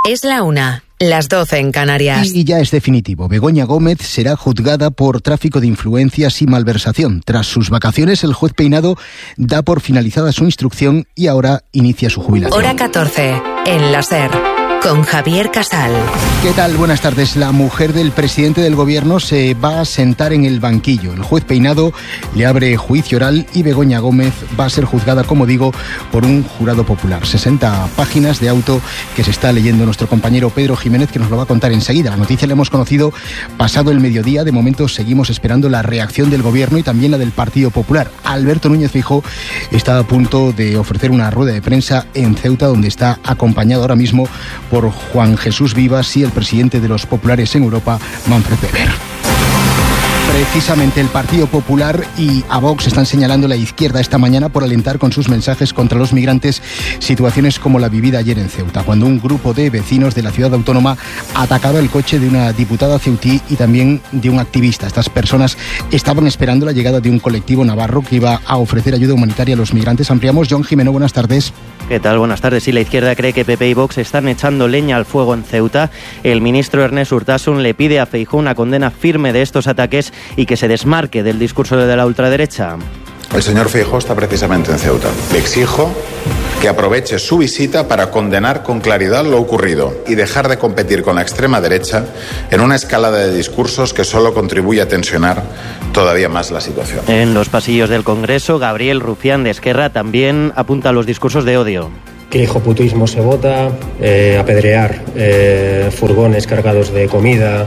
Es la 1, las 12 en Canarias. Y ya es definitivo. Begoña Gómez será juzgada por tráfico de influencias y malversación. Tras sus vacaciones, el juez Peinado da por finalizada su instrucción y ahora inicia su jubilación. Hora 14, en la SER, con Javier Casal. ¿Qué tal? Buenas tardes. La mujer del presidente del gobierno se va a sentar en el banquillo. El juez Peinado le abre juicio oral y Begoña Gómez va a ser juzgada, como digo, por un jurado popular. 60 páginas de auto que se está leyendo nuestro compañero Pedro Jiménez, que nos lo va a contar enseguida. La noticia la hemos conocido pasado el mediodía. De momento seguimos esperando la reacción del gobierno y también la del Partido Popular. Alberto Núñez Feijóo está a punto de ofrecer una rueda de prensa en Ceuta, donde está acompañado ahora mismo por Juan Jesús Vivas y el presidente de los populares en Europa, Manfred Weber. Precisamente el Partido Popular y a Vox están señalando la izquierda esta mañana por alentar con sus mensajes contra los migrantes situaciones como la vivida ayer en Ceuta, cuando un grupo de vecinos de la ciudad autónoma atacaba el coche de una diputada ceutí y también de un activista. Estas personas estaban esperando la llegada de un colectivo navarro que iba a ofrecer ayuda humanitaria a los migrantes. Ampliamos. John Jimeno, buenas tardes. ¿Qué tal? Buenas tardes. Sí, la izquierda cree que PP y Vox están echando leña al fuego en Ceuta. El ministro Ernest Urtasun le pide a Feijóo una condena firme de estos ataques y que se desmarque del discurso de la ultraderecha. El señor Feijóo está precisamente en Ceuta. Le exijo que aproveche su visita para condenar con claridad lo ocurrido y dejar de competir con la extrema derecha en una escalada de discursos que solo contribuye a tensionar todavía más la situación. En los pasillos del Congreso, Gabriel Rufián de Esquerra también apunta a los discursos de odio. Que el hijoputismo se vota, apedrear furgones cargados de comida,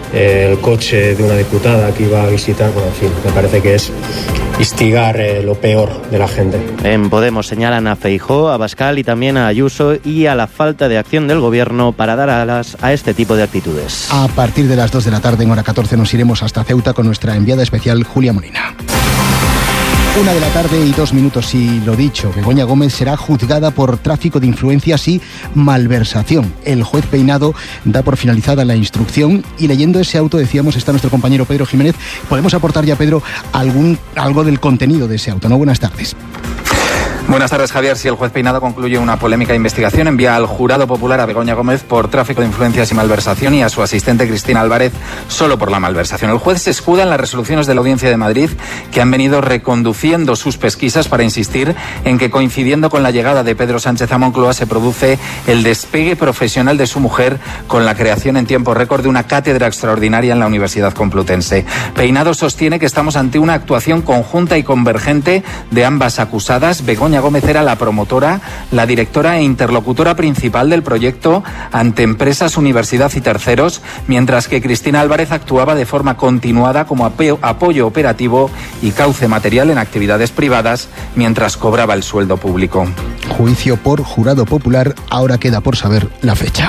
el coche de una diputada que iba a visitar, bueno, en fin, me parece que es instigar lo peor de la gente. En Podemos señalan a Feijóo, a Abascal y también a Ayuso y a la falta de acción del gobierno para dar alas a este tipo de actitudes. A partir de las 2 de la tarde, en hora 14, nos iremos hasta Ceuta con nuestra enviada especial, Julia Molina. 1 de la tarde y 2 minutos, y lo dicho, Begoña Gómez será juzgada por tráfico de influencias y malversación. El juez Peinado da por finalizada la instrucción y leyendo ese auto, decíamos, está nuestro compañero Pedro Jiménez. Podemos aportar ya, Pedro, algo del contenido de ese auto, ¿no? Buenas tardes. Buenas tardes, Javier. Si el juez Peinado concluye una polémica investigación, envía al jurado popular a Begoña Gómez por tráfico de influencias y malversación y a su asistente Cristina Álvarez solo por la malversación. El juez se escuda en las resoluciones de la Audiencia de Madrid que han venido reconduciendo sus pesquisas para insistir en que, coincidiendo con la llegada de Pedro Sánchez a Moncloa, se produce el despegue profesional de su mujer con la creación en tiempo récord de una cátedra extraordinaria en la Universidad Complutense. Peinado sostiene que estamos ante una actuación conjunta y convergente de ambas acusadas. Begoña Gómez era la promotora, la directora e interlocutora principal del proyecto ante empresas, universidad y terceros, mientras que Cristina Álvarez actuaba de forma continuada como apoyo operativo y cauce material en actividades privadas mientras cobraba el sueldo público. Juicio por jurado popular, ahora queda por saber la fecha.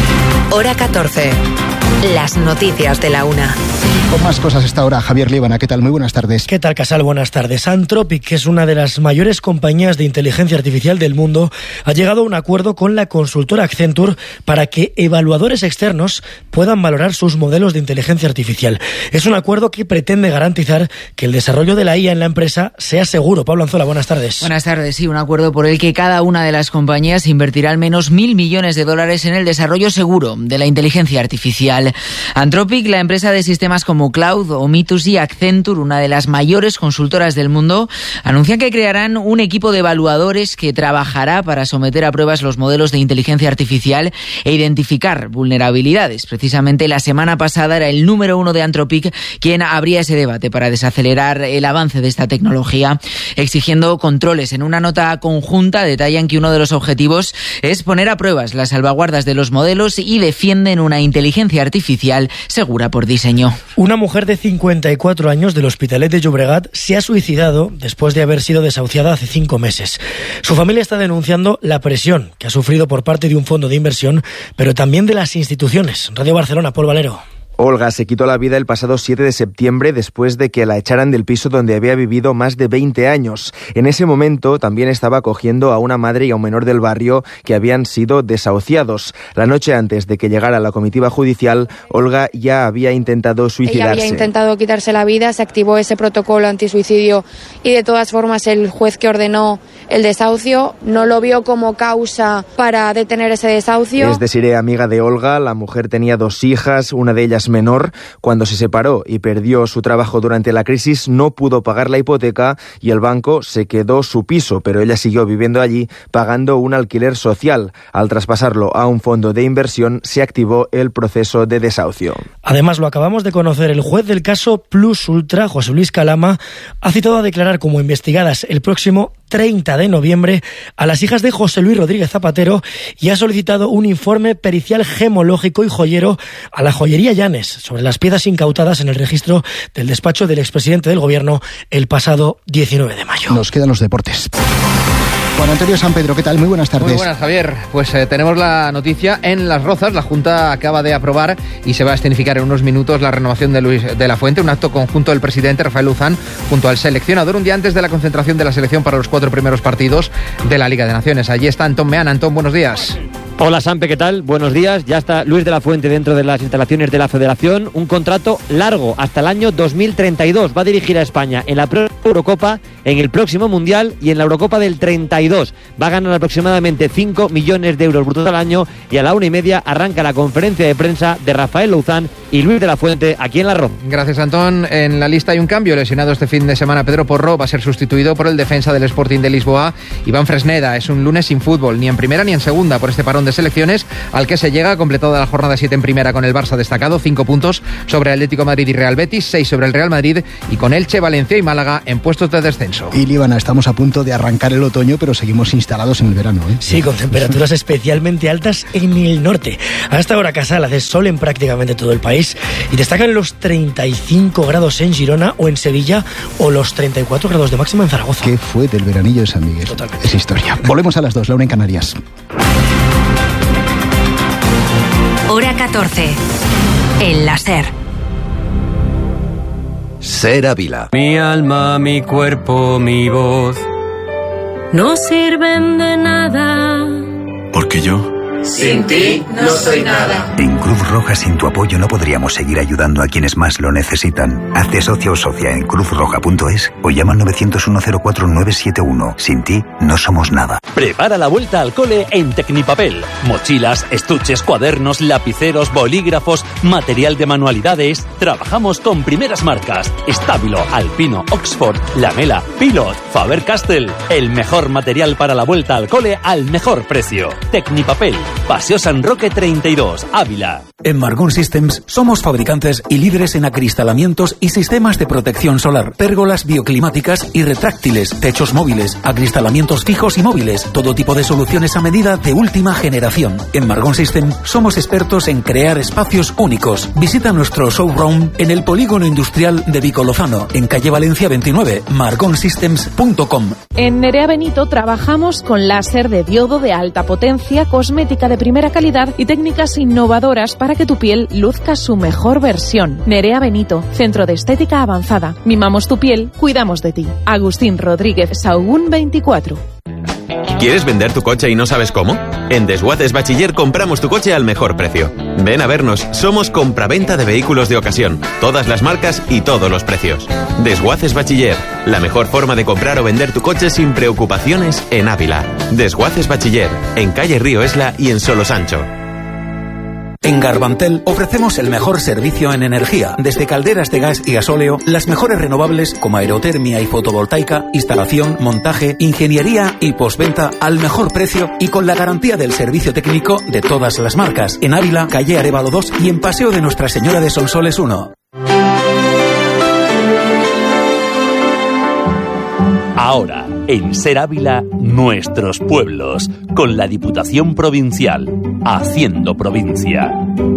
Hora 14. Las noticias de la 1. Con más cosas esta hora, Javier Líbana. ¿Qué tal? Muy buenas tardes. ¿Qué tal, Casal? Buenas tardes. Anthropic, que es una de las mayores compañías de inteligencia artificial del mundo, ha llegado a un acuerdo con la consultora Accenture para que evaluadores externos puedan valorar sus modelos de inteligencia artificial. Es un acuerdo que pretende garantizar que el desarrollo de la IA en la empresa sea seguro. Pablo Anzola, buenas tardes. Buenas tardes. Sí, un acuerdo por el que cada una de las compañías invertirá al menos $1.000 millones en el desarrollo seguro de la inteligencia artificial. Anthropic, la empresa de sistemas como Cloud o Mythos, y Accenture, una de las mayores consultoras del mundo, anuncian que crearán un equipo de evaluadores que trabajará para someter a pruebas los modelos de inteligencia artificial e identificar vulnerabilidades. Precisamente la semana pasada era el número 1 de Anthropic quien abría ese debate para desacelerar el avance de esta tecnología, exigiendo controles. En una nota conjunta detallan que uno de los objetivos es poner a pruebas las salvaguardas de los modelos y defienden una inteligencia artificial segura por diseño. Una mujer de 54 años del Hospitalet de Llobregat se ha suicidado después de haber sido desahuciada hace 5 meses. Su familia está denunciando la presión que ha sufrido por parte de un fondo de inversión, pero también de las instituciones. Radio Barcelona, Paul Valero. Olga se quitó la vida el pasado 7 de septiembre después de que la echaran del piso donde había vivido más de 20 años. En ese momento también estaba acogiendo a una madre y a un menor del barrio que habían sido desahuciados. La noche antes de que llegara la comitiva judicial, Olga ya había intentado suicidarse. Ella había intentado quitarse la vida, se activó ese protocolo antisuicidio y de todas formas el juez que ordenó el desahucio no lo vio como causa para detener ese desahucio. Es Desiree, amiga de Olga. La mujer tenía 2 hijas, una de ellas menor. Cuando se separó y perdió su trabajo durante la crisis, no pudo pagar la hipoteca y el banco se quedó su piso, pero ella siguió viviendo allí pagando un alquiler social. Al traspasarlo a un fondo de inversión, se activó el proceso de desahucio. Además, lo acabamos de conocer, el juez del caso Plus Ultra, José Luis Calama, ha citado a declarar como investigadas el próximo 30 de noviembre a las hijas de José Luis Rodríguez Zapatero y ha solicitado un informe pericial gemológico y joyero a la joyería Llanes sobre las piezas incautadas en el registro del despacho del expresidente del gobierno el pasado 19 de mayo. Nos quedan los deportes. Juan Antonio San Pedro, ¿qué tal? Muy buenas tardes. Muy buenas, Javier. Pues tenemos la noticia en Las Rozas. La Junta acaba de aprobar y se va a escenificar en unos minutos la renovación de Luis de la Fuente, un acto conjunto del presidente Rafael Luzán junto al seleccionador un día antes de la concentración de la selección para los 4 primeros partidos de la Liga de Naciones. Allí está Antón Meana. Antón, buenos días. Hola Sampe, ¿qué tal? Buenos días. Ya está Luis de la Fuente dentro de las instalaciones de la Federación. Un contrato largo hasta el año 2032. Va a dirigir a España en la Eurocopa, en el próximo Mundial y en la Eurocopa del 32. Va a ganar aproximadamente 5 millones de euros brutos al año y a la 1:30 arranca la conferencia de prensa de Rafael Luzán y Luis de la Fuente aquí en La Roza. Gracias, Antón. En la lista hay un cambio. Lesionado este fin de semana Pedro Porro va a ser sustituido por el defensa del Sporting de Lisboa, Iván Fresneda. Es un lunes sin fútbol, ni en primera ni en segunda, por este parón de selecciones al que se llega, completada la jornada 7 en primera con el Barça destacado, 5 puntos sobre Atlético Madrid y Real Betis, 6 sobre el Real Madrid y con Elche, Valencia y Málaga en puestos de descenso. Y Líbana, estamos a punto de arrancar el otoño, pero seguimos instalados en el verano, ¿eh? Sí, con temperaturas especialmente altas en el norte. Hasta ahora Casal hace sol en prácticamente todo el país y destacan los 35 grados en Girona o en Sevilla o los 34 grados de máxima en Zaragoza. ¿Qué fue del veranillo de San Miguel? Totalmente. Es historia. Volvemos a las 2, la 1 en Canarias. Hora 14. El láser. Ser Ávila. Mi alma, mi cuerpo, mi voz no sirven de nada. Porque yo... sin ti no soy nada. En Cruz Roja, sin tu apoyo no podríamos seguir ayudando a quienes más lo necesitan. Hazte socio o socia en cruzroja.es o llama al 901-04-971. Sin ti no somos nada. Prepara la vuelta al cole en Tecnipapel. Mochilas, estuches, cuadernos, lapiceros, bolígrafos, material de manualidades. Trabajamos con primeras marcas: Stabilo, Alpino, Oxford, Lamela, Pilot, Faber-Castell. El mejor material para la vuelta al cole al mejor precio. Tecnipapel, Paseo San Roque 32, Ávila. En Margón Systems somos fabricantes y líderes en acristalamientos y sistemas de protección solar, pérgolas bioclimáticas y retráctiles, techos móviles, acristalamientos fijos y móviles, todo tipo de soluciones a medida de última generación. En Margón Systems somos expertos en crear espacios únicos. Visita nuestro showroom en el Polígono Industrial de Vicolozano, en calle Valencia 29, margonsystems.com. En Nerea Benito trabajamos con láser de diodo de alta potencia, cosmética de primera calidad y técnicas innovadoras para que tu piel luzca su mejor versión. Nerea Benito, centro de estética avanzada. Mimamos tu piel, cuidamos de ti. Agustín Rodríguez Sahagún 24. ¿Quieres vender tu coche y no sabes cómo? En Desguaces Bachiller compramos tu coche al mejor precio. Ven a vernos, somos compraventa de vehículos de ocasión, todas las marcas y todos los precios. Desguaces Bachiller, la mejor forma de comprar o vender tu coche sin preocupaciones en Ávila. Desguaces Bachiller, en calle Río Esla y en Solo Sancho. En Garbantel ofrecemos el mejor servicio en energía, desde calderas de gas y gasóleo, las mejores renovables como aerotermia y fotovoltaica, instalación, montaje, ingeniería y postventa al mejor precio y con la garantía del servicio técnico de todas las marcas. En Ávila, calle Arévalo 2 y en Paseo de Nuestra Señora de Sonsoles 1. Ahora, en Ser Ávila, nuestros pueblos, con la Diputación Provincial, haciendo provincia.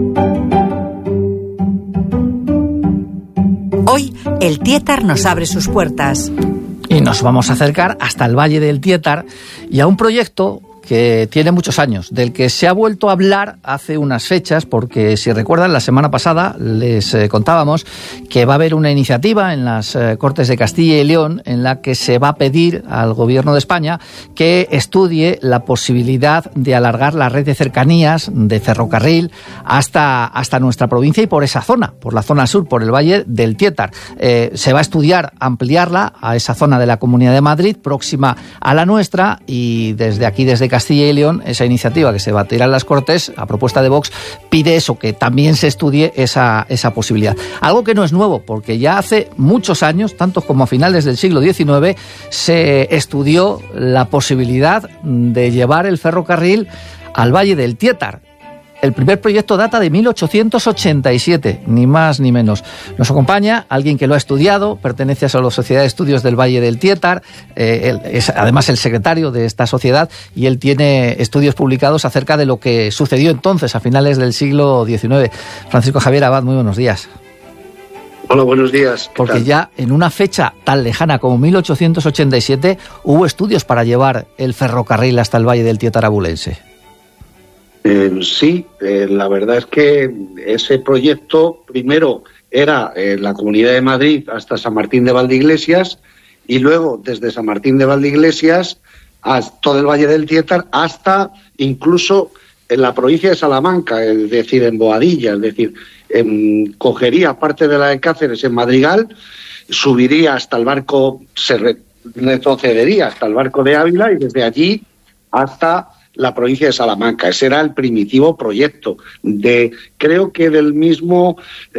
Hoy, el Tietar nos abre sus puertas. Y nos vamos a acercar hasta el Valle del Tietar y a un proyecto que tiene muchos años, del que se ha vuelto a hablar hace unas fechas, porque si recuerdan, la semana pasada les contábamos que va a haber una iniciativa en las Cortes de Castilla y León en la que se va a pedir al Gobierno de España que estudie la posibilidad de alargar la red de cercanías de ferrocarril hasta nuestra provincia y por esa zona, por la zona sur, por el Valle del Tietar. Se va a estudiar ampliarla a esa zona de la Comunidad de Madrid, próxima a la nuestra, y desde aquí, desde Castilla y León, esa iniciativa que se batirá en las Cortes, a propuesta de Vox, pide eso, que también se estudie esa posibilidad. Algo que no es nuevo, porque ya hace muchos años, tanto como a finales del siglo XIX, se estudió la posibilidad de llevar el ferrocarril al Valle del Tietar. El primer proyecto data de 1887, ni más ni menos. Nos acompaña alguien que lo ha estudiado, pertenece a la Sociedad de Estudios del Valle del Tietar, él es además el secretario de esta sociedad y él tiene estudios publicados acerca de lo que sucedió entonces, a finales del siglo XIX. Francisco Javier Abad, muy buenos días. Hola, buenos días. Porque ya en una fecha tan lejana como 1887 hubo estudios para llevar el ferrocarril hasta el Valle del Tietar abulense. Sí, la verdad es que ese proyecto primero era la Comunidad de Madrid hasta San Martín de Valdeiglesias y luego desde San Martín de Valdeiglesias a todo el Valle del Tietar hasta incluso en la provincia de Salamanca, es decir, en Boadilla, es decir, cogería parte de la de Cáceres en Madrigal, subiría hasta el barco, se retrocedería hasta el barco de Ávila y desde allí hasta la provincia de Salamanca. Ese era el primitivo proyecto creo que del mismo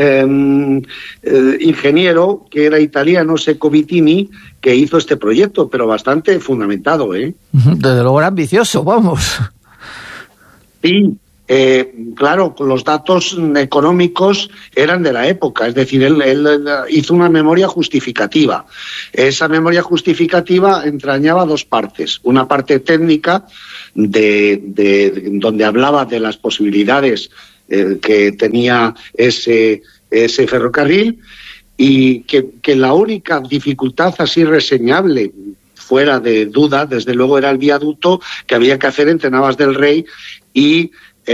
ingeniero que era italiano, Secco Vitini, que hizo este proyecto, pero bastante fundamentado, Desde luego era ambicioso, vamos. Sí, claro, los datos económicos eran de la época, es decir, él hizo una memoria justificativa. Esa memoria justificativa entrañaba dos partes, una parte técnica donde hablaba de las posibilidades que tenía ese ferrocarril y que la única dificultad así reseñable, fuera de duda, desde luego era el viaducto que había que hacer entre Navas del Rey y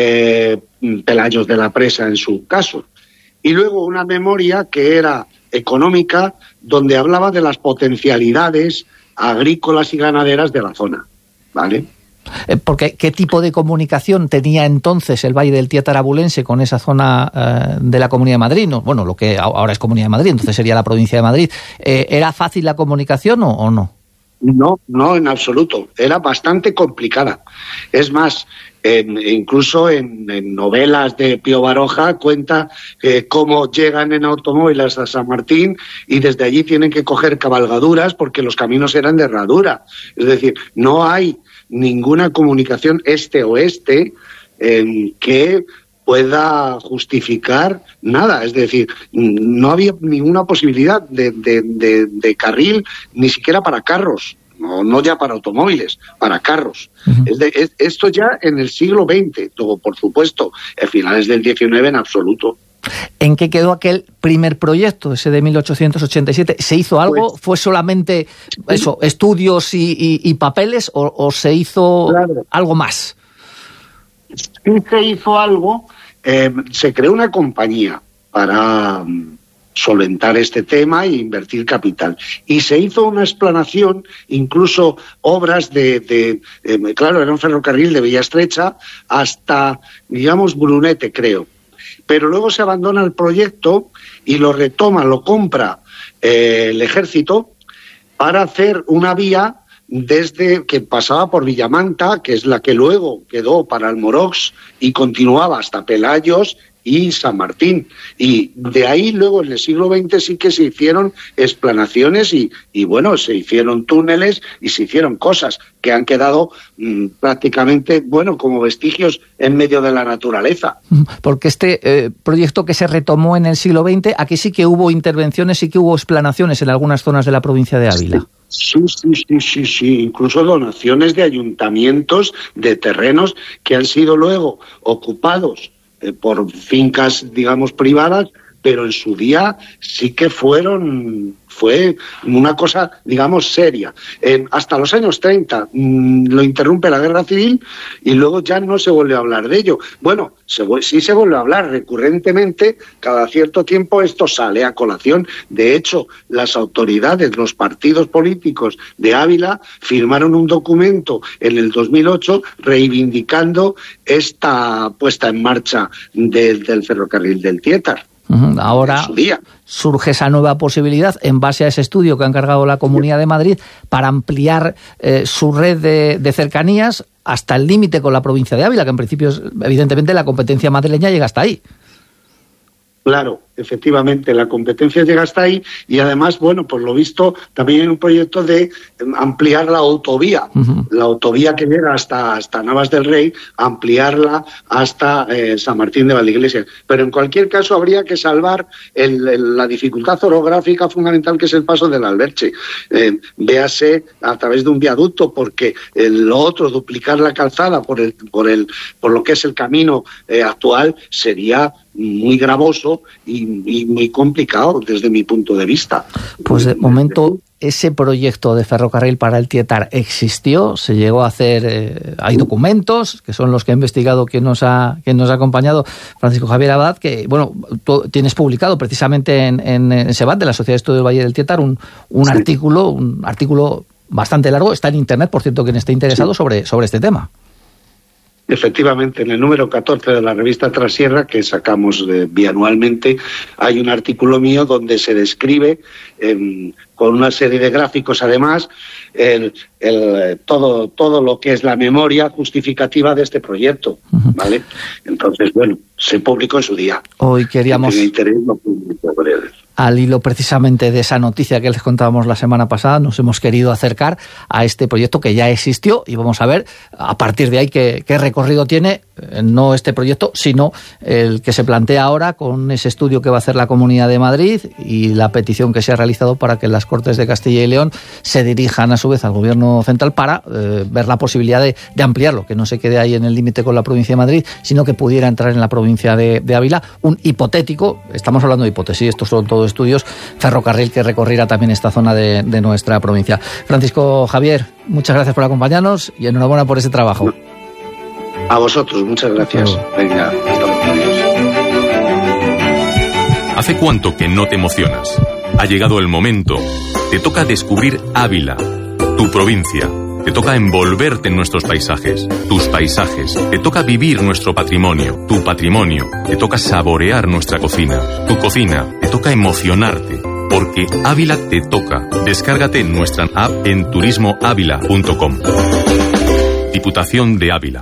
Pelayos de la Presa en su caso. Y luego una memoria que era económica, donde hablaba de las potencialidades agrícolas y ganaderas de la zona, ¿vale? Porque ¿qué tipo de comunicación tenía entonces el Valle del Tietar abulense con esa zona de la Comunidad de Madrid? No, bueno, lo que ahora es Comunidad de Madrid, entonces sería la provincia de Madrid. ¿Era fácil la comunicación o no? No, en absoluto. Era bastante complicada. Es más, incluso en novelas de Pío Baroja cuenta cómo llegan en automóviles a San Martín y desde allí tienen que coger cabalgaduras porque los caminos eran de herradura. Es decir, no hay ninguna comunicación este-oeste que pueda justificar nada. Es decir, no había ninguna posibilidad de carril, ni siquiera para carros. No ya para automóviles, para carros. Esto ya en el siglo XX, todo, por supuesto, a finales del XIX en absoluto. ¿En qué quedó aquel primer proyecto, ese de 1887? ¿Se hizo algo? ¿Fue solamente eso, estudios y papeles o se hizo algo más? Sí se hizo algo. Se creó una compañía para solventar este tema e invertir capital. Y se hizo una explanación, incluso obras claro, era un ferrocarril de Villa Estrecha hasta, digamos, Brunete, creo. Pero luego se abandona el proyecto y lo compra el ejército para hacer una vía desde que pasaba por Villamanta, que es la que luego quedó para Almorox y continuaba hasta Pelayos y San Martín. Y de ahí luego en el siglo XX sí que se hicieron explanaciones y bueno, se hicieron túneles y se hicieron cosas que han quedado prácticamente, bueno, como vestigios en medio de la naturaleza. Porque este proyecto que se retomó en el siglo XX, aquí sí que hubo intervenciones, sí que hubo explanaciones en algunas zonas de la provincia de Ávila. Sí, incluso donaciones de ayuntamientos de terrenos que han sido luego ocupados por fincas, digamos, privadas pero en su día sí que fue una cosa, digamos, seria. Hasta los años 30 lo interrumpe la Guerra Civil y luego ya no se vuelve a hablar de ello. Bueno, sí se vuelve a hablar recurrentemente, cada cierto tiempo esto sale a colación. De hecho, las autoridades, los partidos políticos de Ávila firmaron un documento en el 2008 reivindicando esta puesta en marcha del ferrocarril del Tietar. Ahora surge esa nueva posibilidad en base a ese estudio que ha encargado la Comunidad de Madrid para ampliar su red de cercanías hasta el límite con la provincia de Ávila, que en principio, evidentemente, la competencia madrileña llega hasta ahí. Claro, efectivamente, la competencia llega hasta ahí y además, bueno, por lo visto, también hay un proyecto de ampliar la autovía, la autovía que llega hasta Navas del Rey, ampliarla hasta San Martín de Valdeiglesias. Pero en cualquier caso habría que salvar la dificultad orográfica fundamental que es el paso del Alberche. Véase a través de un viaducto, porque lo otro, duplicar la calzada por lo que es el camino actual, sería muy gravoso y muy complicado desde mi punto de vista. Pues de momento ese proyecto de ferrocarril para el Tietar existió, se llegó a hacer, hay documentos que son los que ha investigado quien nos ha acompañado, Francisco Javier Abad, que bueno, tú tienes publicado precisamente en SEBAT, de la Sociedad de Estudio del Valle del Tietar, un artículo bastante largo, está en internet, por cierto, quien esté interesado, sobre este tema. Efectivamente, en el número 14 de la revista Trasierra, que sacamos bianualmente, hay un artículo mío donde se describe, con una serie de gráficos además, todo lo que es la memoria justificativa de este proyecto, ¿vale? Entonces, bueno, se publicó en su día. Hoy queríamos, al hilo precisamente de esa noticia que les contábamos la semana pasada, nos hemos querido acercar a este proyecto que ya existió y vamos a ver a partir de ahí qué recorrido tiene, no este proyecto, sino el que se plantea ahora con ese estudio que va a hacer la Comunidad de Madrid y la petición que se ha realizado para que las Cortes de Castilla y León se dirijan a su vez al Gobierno central para ver la posibilidad de ampliarlo, que no se quede ahí en el límite con la provincia de Madrid, sino que pudiera entrar en la provincia de Ávila, un hipotético, estamos hablando de hipótesis, estos son todos estudios, ferrocarril que recorriera también esta zona de nuestra provincia. Francisco Javier, muchas gracias por acompañarnos y enhorabuena por ese trabajo. A vosotros, muchas gracias. Venga, hasta luego. ¿Hace cuánto que no te emocionas? Ha llegado el momento. Te toca descubrir Ávila, tu provincia. Te toca envolverte en nuestros paisajes, tus paisajes. Te toca vivir nuestro patrimonio, tu patrimonio. Te toca saborear nuestra cocina, tu cocina. Te toca emocionarte, porque Ávila te toca. Descárgate nuestra app en turismoavila.com. Diputación de Ávila.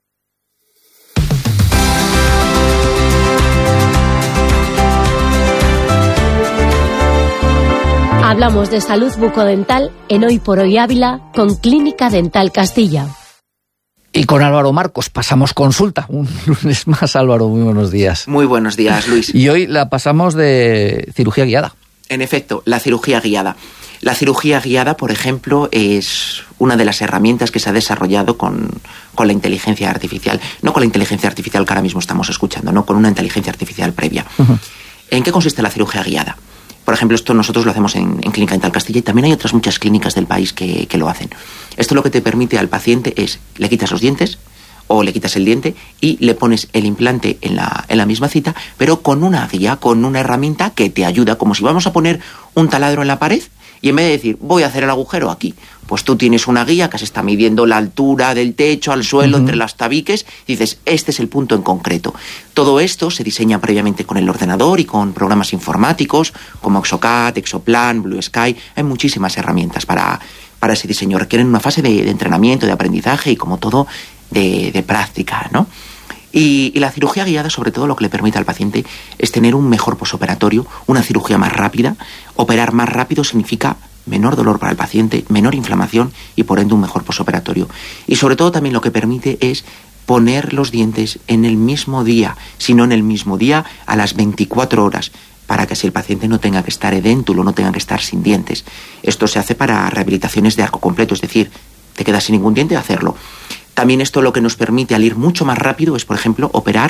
Hablamos de salud bucodental en Hoy por Hoy Ávila con Clínica Dental Castilla. Y con Álvaro Marcos pasamos consulta. Un lunes más, Álvaro, muy buenos días. Muy buenos días, Luis. Y hoy la pasamos de cirugía guiada. En efecto, la cirugía guiada. La cirugía guiada, por ejemplo, es una de las herramientas que se ha desarrollado con la inteligencia artificial. No con la inteligencia artificial que ahora mismo estamos escuchando, no con una inteligencia artificial previa. ¿En qué consiste la cirugía guiada? Por ejemplo, esto nosotros lo hacemos en Clínica Dental Castilla y también hay otras muchas clínicas del país que lo hacen. Esto lo que te permite al paciente es, le quitas los dientes o le quitas el diente y le pones el implante en la misma cita, pero con una guía, con una herramienta que te ayuda, como si vamos a poner un taladro en la pared y en vez de decir, voy a hacer el agujero aquí, pues tú tienes una guía que se está midiendo la altura del techo al suelo, entre las tabiques, y dices, este es el punto en concreto. Todo esto se diseña previamente con el ordenador y con programas informáticos como Exocad, Exoplan, Blue Sky. Hay muchísimas herramientas para ese diseño. Requieren una fase de entrenamiento, de aprendizaje y, como todo, de práctica, ¿no? Y la cirugía guiada, sobre todo, lo que le permite al paciente es tener un mejor posoperatorio, una cirugía más rápida. Operar más rápido significa menor dolor para el paciente, menor inflamación y, por ende, un mejor posoperatorio. Y, sobre todo, también lo que permite es poner los dientes en el mismo día, si no en el mismo día, a las 24 horas, para que si el paciente no tenga que estar edéntulo, no tenga que estar sin dientes. Esto se hace para rehabilitaciones de arco completo, es decir, te quedas sin ningún diente, hacerlo. También esto lo que nos permite, al ir mucho más rápido, es, por ejemplo, operar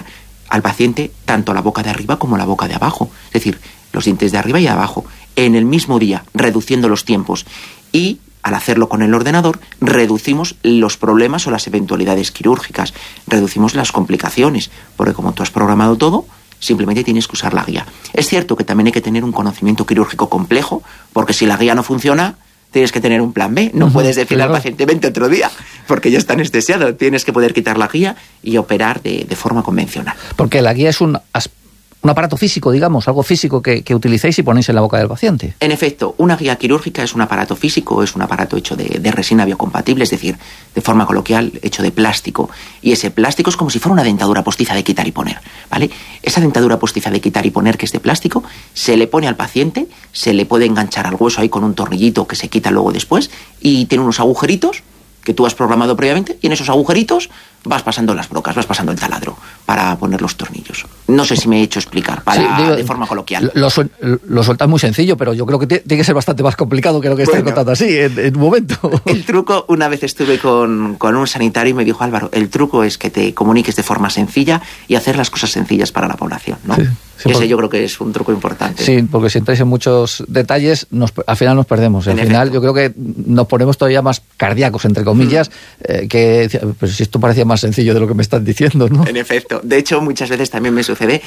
al paciente tanto la boca de arriba como la boca de abajo, es decir, los dientes de arriba y de abajo, en el mismo día, reduciendo los tiempos. Y al hacerlo con el ordenador, reducimos los problemas o las eventualidades quirúrgicas, reducimos las complicaciones, porque como tú has programado todo, simplemente tienes que usar la guía. Es cierto que también hay que tener un conocimiento quirúrgico complejo, porque si la guía no funciona, tienes que tener un plan B. No puedes decirle al paciente, vente otro día, porque ya está anestesiado. Tienes que poder quitar la guía y operar de forma convencional. Porque la guía es un aparato físico, digamos, algo físico que utilicéis y ponéis en la boca del paciente. En efecto, una guía quirúrgica es un aparato físico, es un aparato hecho de resina biocompatible, es decir, de forma coloquial, hecho de plástico. Y ese plástico es como si fuera una dentadura postiza de quitar y poner, ¿vale? Esa dentadura postiza de quitar y poner, que es de plástico, se le pone al paciente, se le puede enganchar al hueso ahí con un tornillito que se quita luego después, y tiene unos agujeritos que tú has programado previamente, y en esos agujeritos vas pasando las brocas, vas pasando el taladro para poner los tornillos. No sé si me he hecho explicar de forma coloquial. Lo sueltas muy sencillo, pero yo creo que tiene que ser bastante más complicado que lo que estás contando así, en un momento. El truco, una vez estuve con un sanitario y me dijo, Álvaro, el truco es que te comuniques de forma sencilla y hacer las cosas sencillas para la población, ¿no? Sí, ese yo creo que es un truco importante. Sí, porque si entráis en muchos detalles, al final nos perdemos. Al final yo creo que nos ponemos todavía más cardíacos, entre comillas, que pero si esto parecía más sencillo de lo que me están diciendo, ¿no? En efecto. De hecho, muchas veces también me sucede,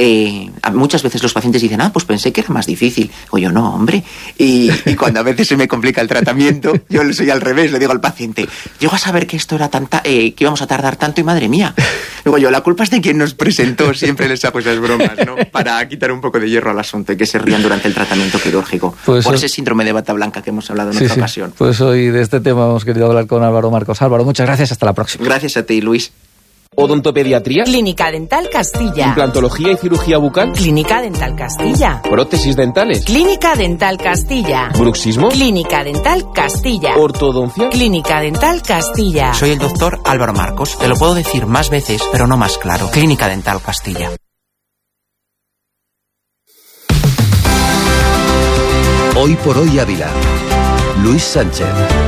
muchas veces los pacientes dicen, pues pensé que era más difícil. O yo, no, hombre. Y cuando a veces se me complica el tratamiento, yo soy al revés, le digo al paciente, llego a saber que esto era que íbamos a tardar tanto y madre mía. Luego yo, la culpa es de quien nos presentó, siempre les hago esas bromas, ¿no? Para quitar un poco de hierro al asunto y que se rían durante el tratamiento quirúrgico. Pues por ese síndrome de bata blanca que hemos hablado en otra ocasión. Pues hoy de este tema hemos querido hablar con Álvaro Marcos. Álvaro, muchas gracias, hasta la próxima. Gracias a ti, Luis. ¿Odontopediatría? Clínica Dental Castilla. ¿Implantología y cirugía bucal? Clínica Dental Castilla. ¿Prótesis dentales? Clínica Dental Castilla. ¿Bruxismo? Clínica Dental Castilla. ¿Ortodoncia? Clínica Dental Castilla. Soy el doctor Álvaro Marcos. Te lo puedo decir más veces, pero no más claro. Clínica Dental Castilla. Hoy por hoy Ávila. Luis Sánchez.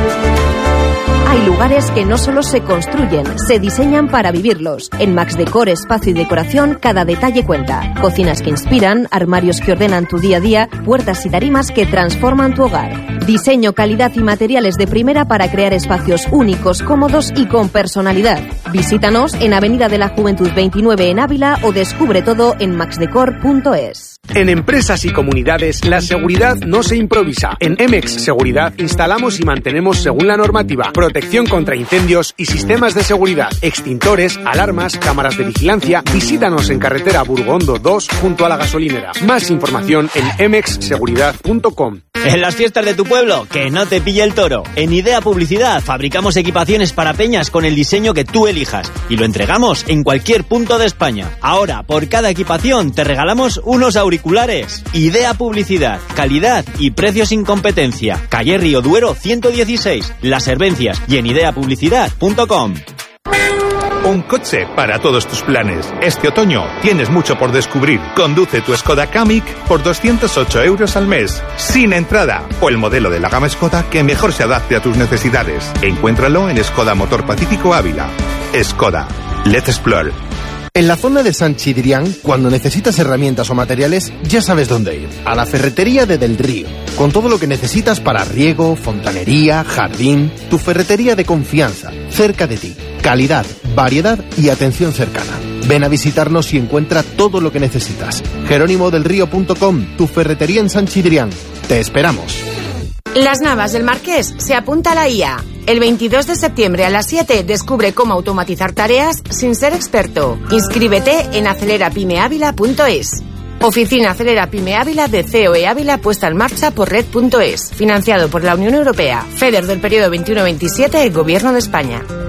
Hay lugares que no solo se construyen, se diseñan para vivirlos. En Max Decor Espacio y Decoración, cada detalle cuenta. Cocinas que inspiran, armarios que ordenan tu día a día, puertas y tarimas que transforman tu hogar. Diseño, calidad y materiales de primera para crear espacios únicos, cómodos y con personalidad. Visítanos en Avenida de la Juventud 29 en Ávila o descubre todo en maxdecor.es. En empresas y comunidades, la seguridad no se improvisa. En Emex Seguridad instalamos y mantenemos según la normativa protección contra incendios y sistemas de seguridad, extintores, alarmas, cámaras de vigilancia. Visítanos en carretera Burgondo 2 junto a la gasolinera. Más información en emexseguridad.com. En las fiestas de tu pueblo, que no te pille el toro. En Idea Publicidad fabricamos equipaciones para peñas con el diseño que tú elijas y lo entregamos en cualquier punto de España. Ahora, por cada equipación te regalamos unos auriculares. Idea Publicidad, calidad y precios sin competencia. Calle Río Duero 116, Las Servencias y en ideapublicidad.com. Un coche para todos tus planes. Este otoño tienes mucho por descubrir. Conduce tu Skoda Kamiq por 208 euros al mes, sin entrada, o el modelo de la gama Skoda que mejor se adapte a tus necesidades. Encuéntralo en Skoda Motor Pacífico Ávila. Skoda. Let's explore. En la zona de San Chidrián, cuando necesitas herramientas o materiales, ya sabes dónde ir. A la ferretería de Del Río, con todo lo que necesitas para riego, fontanería, jardín. Tu ferretería de confianza, cerca de ti. Calidad, variedad y atención cercana. Ven a visitarnos y encuentra todo lo que necesitas. jeronimodelrío.com, tu ferretería en San Chidrián. Te esperamos. Las Navas del Marqués se apunta a la IA. El 22 de septiembre a las 7 descubre cómo automatizar tareas sin ser experto. Inscríbete en acelerapymeavila.es. Oficina Acelera Pyme Ávila de COE Ávila puesta en marcha por Red.es. Financiado por la Unión Europea. FEDER del periodo 21-27, Gobierno de España.